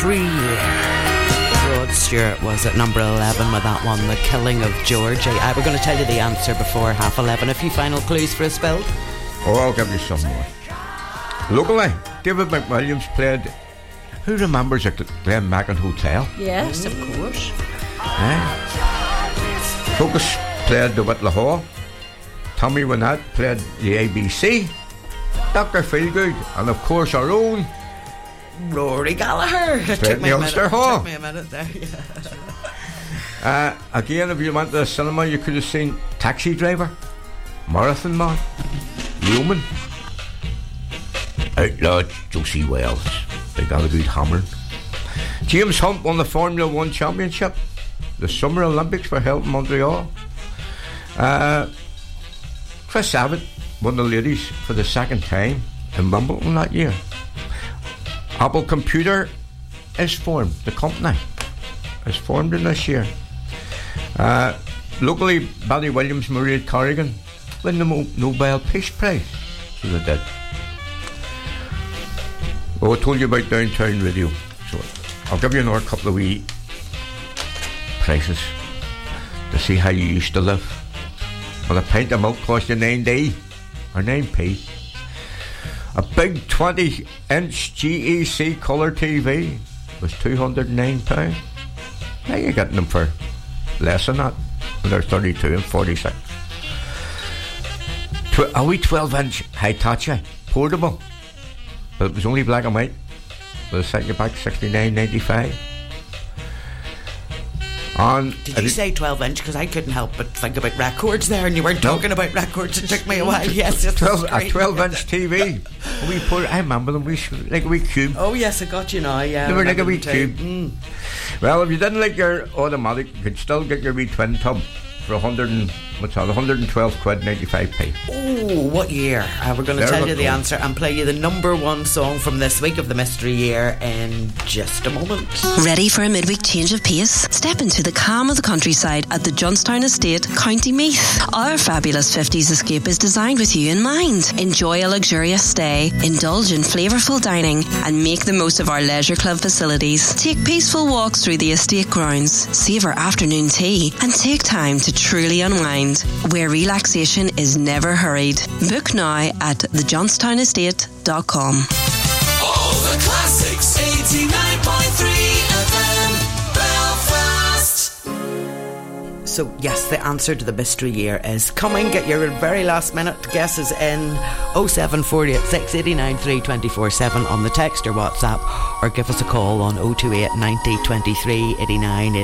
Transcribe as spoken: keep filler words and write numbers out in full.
Mystery Year. Rod Stewart was at number eleven with that one, The Killing of Georgie. I we're going to tell you the answer before half eleven. A few final clues for us, Bill? Oh, I'll give you some more. Locally, David McWilliams played. Who remembers the Glen Mackin Hotel? Yes, of course. Eh? Focus played the Whitla Hall. Tommy Winnett played the A B C. Doctor Feelgood, and of course our own Rory Gallagher. It took me a minute. Hall. Took me a minute there. Yeah. Uh, again, if you went to the cinema, you could have seen Taxi Driver, Marathon Man, Yeoman, Outlaw Josie Wells. They got a good hammering. James Hunt won the Formula One Championship. The Summer Olympics were held in Montreal. Uh, Chris Abbott won the ladies for the second time in Wimbledon that year. Apple Computer is formed. The company is formed in this year. Uh, locally, Billy Williams, Maria Corrigan win the Mo- Nobel Peace Prize. So they did. Oh, I told you about Downtown Radio. So I'll give you another couple of wee prices to see how you used to live. Well, a pint of milk cost you nine D or nine p. A big twenty inch G E C colour T V was two hundred and nine pounds. Now you're getting them for less than that. They're thirty-two and forty-six. Tw- a wee twelve inch Hitachi portable, but it was only black and white. But it set you back sixty-nine ninety-five. On Did you say twelve inch? Because I couldn't help but think about records there, and you weren't no. talking about records. It took me a while. Yes, it's twelve, a twelve inch T V. We put. I remember them. We like a wee cube. Oh yes, I got you now. Yeah, they were like a wee cube. Mm. Well, if you didn't like your automatic, you could still get your wee twin tub for a hundred and what's that? one hundred and twelve quid ninety-five p. Oh, what year? Uh, we're going to tell you the answer and play you the number one song from this week of the Mystery Year in just a moment. Ready for a midweek change of pace? Step into the calm of the countryside at the Johnstown Estate, County Meath. Our fabulous fifties escape is designed with you in mind. Enjoy a luxurious stay, indulge in flavourful dining, and make the most of our leisure club facilities. Take peaceful walks through the estate grounds, savour afternoon tea, and take time to truly unwind, where relaxation is never hurried. Book now at the johnstown estate dot com. All the classics, eighty-nine point three F M, Belfast. So yes, the answer to the Mystery Year is coming. Get your very last minute guesses in oh seven four eight six eight nine three two four seven on the text or WhatsApp, or give us a call on oh two eight ninety twenty-three eighty-nine